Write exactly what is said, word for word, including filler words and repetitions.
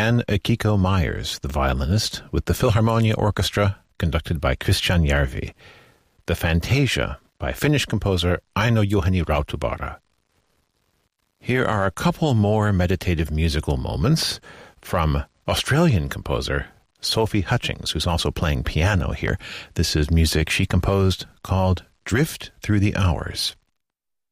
and Akiko Myers, the violinist, with the Philharmonia Orchestra, conducted by Christian Järvi. The Fantasia, by Finnish composer Aino Juhani Rautavaara. Here are a couple more meditative musical moments from Australian composer Sophie Hutchings, who's also playing piano here. This is music she composed called Drift Through the Hours.